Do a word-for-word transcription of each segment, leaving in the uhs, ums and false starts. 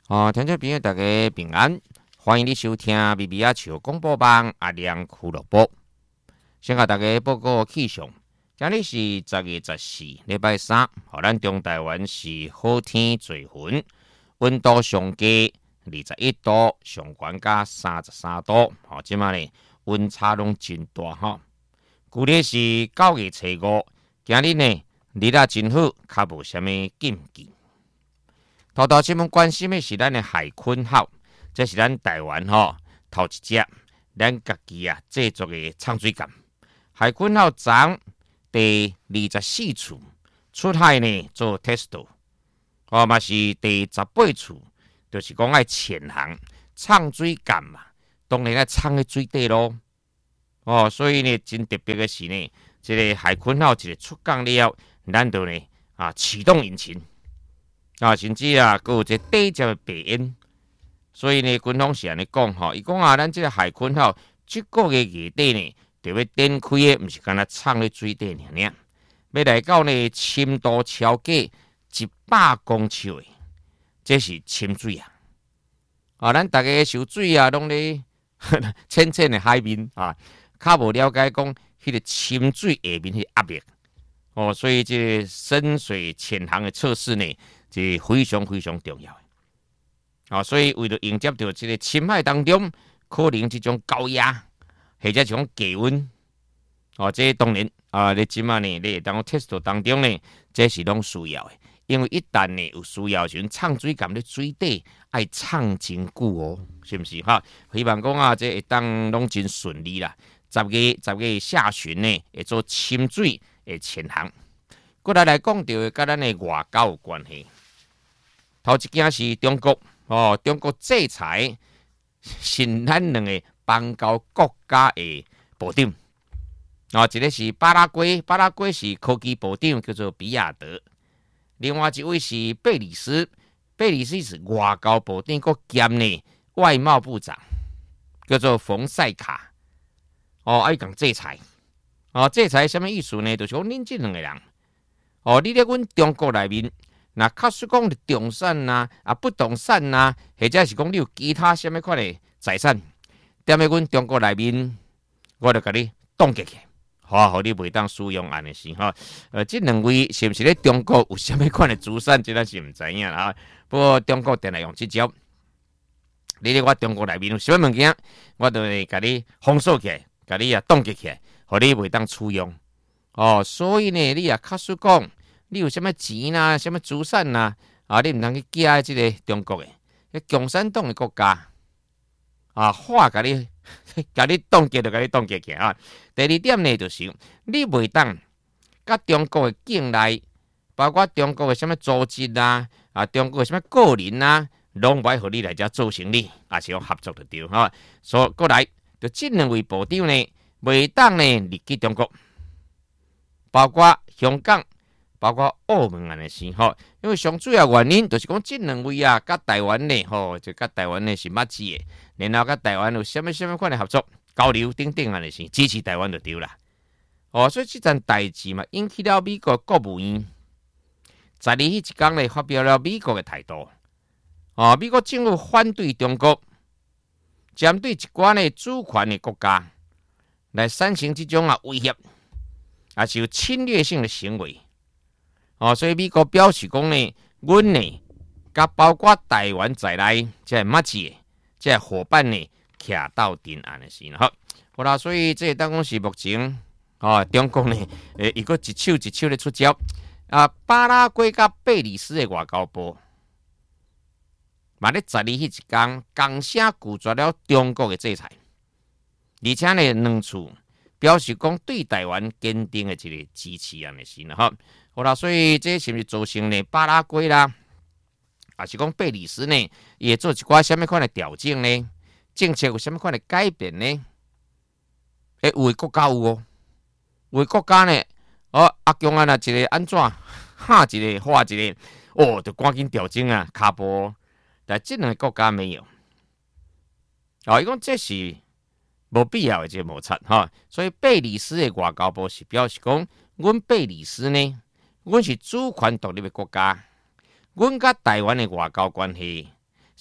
哦，听众朋友大家平安，欢迎你收听咪咪啊笑广播网阿亮俱乐部。先甲大家报告气象，今日是十月十四，礼拜三，互咱中台湾是好天多云，温度上低二十一度，上悬甲三十三度。吼、哦，即马呢温差拢真大吼。旧历是九月初五，今日呢日啊真好，较无啥物禁忌。头头新闻关心的是咱的海鲲号，这是咱台湾吼头一只咱家己啊制作的唱水舰。海鲲号长第二十四次出海呢做 test， 哦嘛是第十八次，就是讲爱潜航唱水舰嘛，当然爱唱喺水底咯。哦，所以呢真特别的是呢，这个海鲲号一个出港了，咱就呢啊启动引擎。啊，甚至啊，佮有一个底接的白烟，所以呢，军方是安尼讲吼，伊讲啊，咱这个海鲲号这个月月底呢，就要展开的，毋是干那藏咧水底尔尔，要来到呢深度超过一百公尺的，这是深水啊！啊，咱大家受水啊，拢咧浅浅的海面啊，较无了解讲迄个深水下面迄压力哦，所以这个深水潜航的测试呢。是非常非常重要的，啊，所以为了迎接到这个深海当中可能这种高压或者是讲低温，哦，这当然啊，你即马呢，你当 test 当中呢，这是拢需要的，因为一旦呢有需要时，唱水舰咧水底爱唱真久哦，是不是哈？希望讲啊，这会当拢真顺利啦。十月十月下旬呢，会做深水的潜航。过来来讲到跟咱的外交有关系。头一件是中国哦，中国制裁新咱两个邦交国家的部长，哦，一个是巴拉圭，巴拉圭是科技部长叫做比亚德，另外一位是贝里斯，贝里斯是外交部长，佮兼呢外贸部长，叫做冯塞卡，哦，爱讲制裁，哦，制裁什么意思呢？就是讲恁这两个人，哦，你咧阮中国内面。那假使讲你动产呐、啊不动产呐、啊，或者是讲你有其他什么款的财产，踮喺阮中国内面，我就甲你冻结起，好，互你袂当使用安尼是吼。呃，这两位是毋是咧中国有什么款的资产，这咱是毋知影啦。不过中国定来用这招，你咧我中国内面有什么物件，我就会甲你封锁起来，甲你啊冻结起来，互你袂当使用。哦，所以呢，你啊假使讲。你有什么钱呐、啊？什么资产呐、啊？啊，你唔通去寄喺这个中国嘅，共产党嘅国家啊，话甲你，甲你冻结就甲你冻结起啊。第二点呢，就是你袂当甲中国嘅境内，包括中国嘅什么组织啊，啊，中国嘅什么个人啊，拢袂互你来遮做生意，也是讲合作就对哈。所以过来，就这两位部长呢，袂当呢入去中国，包括香港。包括澳门安尼是吼，因为上主要原因就是讲这两位啊，甲台湾呢吼，就甲台湾呢是捌字的，然后甲台湾有什么什么款的合作交流等等安尼是支持台湾就对啦。哦，所以这件代志嘛，引起了美国国务院在二迄一天呢发表了美国的态度。哦，美国政府反对中国针对一寡呢主权的国家来产生这种啊威胁，也是有侵略性的行为。哦，所以美国表示讲呢，阮呢，甲包括台湾在内，即系乜子，即系伙伴呢，徛到定案的是吼。好啦，所以这当讲是目前哦，中国呢，诶，一个一手一手咧出招啊，巴拉圭甲贝里斯的外交部，嘛咧十二迄一天，公声拒绝了中国的制裁，而且呢，两处表示讲对台湾坚定的一个支持安尼是呢吼。好啦，所以这是不是造成呢？巴拉圭啦，还是讲贝里斯呢，也做一寡什么款的调整呢？政策有什么款的改变呢？诶，有的国家有哦，有的国家呢，哦，阿强啊，那一个安怎，哈一个画一个，哦，就赶紧调整啊，卡波。但这两个国家没有。哦，伊讲这是无必要的这个摩擦哈，所以贝里斯的外交部是表示讲，阮贝里斯呢。阮是主权独立的国家，阮甲台湾的外交关系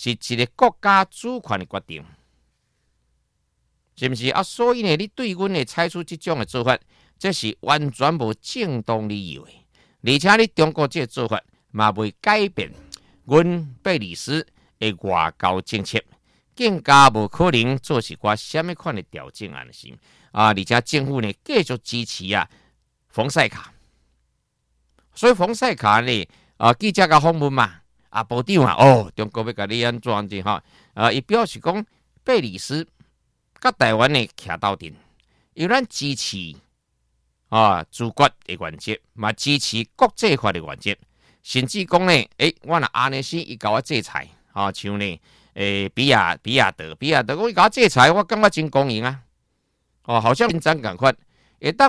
是一个国家主权的决定，是毋是啊？所以呢，你对阮的采取即种的做法，这是完全无正当理由的，而且你中国这个做法嘛未改变阮贝里斯的外交政策，更加无可能做是寡什么款的调整安尼啊！而且政府呢继续支持啊冯塞卡，所以冯塞卡呢啊记者甲访问嘛，啊部长啊哦，中国要甲你安怎子哈？啊，伊表示讲贝里斯甲台湾呢徛斗阵，因为咱支持啊自国的原则，嘛支持国际法的原则。甚至讲呢，诶，我若安尼先，伊甲我制裁，吼、哦，像呢，诶，比亚比亚德，比亚德，我伊甲我制裁，我感觉真公平啊，哦，好像真共款，会当